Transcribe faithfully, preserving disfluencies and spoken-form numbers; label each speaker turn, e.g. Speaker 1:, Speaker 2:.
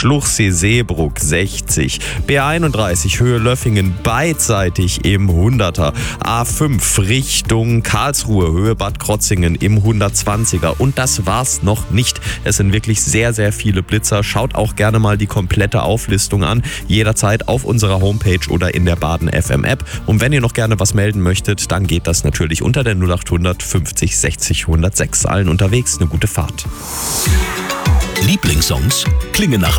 Speaker 1: Schluchsee-Seebruck sechzig, B einunddreißig Höhe Löffingen beidseitig im hunderter, A fünf Richtung Karlsruhe Höhe Bad Krotzingen im hundertzwanziger und das war's noch nicht. Es sind wirklich sehr, sehr viele Blitzer. Schaut auch gerne mal die komplette Auflistung an, jederzeit auf unserer Homepage oder in der Baden F M App. Und wenn ihr noch gerne was melden möchtet, dann geht das natürlich unter der null acht hundert fünfzig sechzig hundertsechs. Allen unterwegs eine gute Fahrt.
Speaker 2: Lieblingssongs klingen nach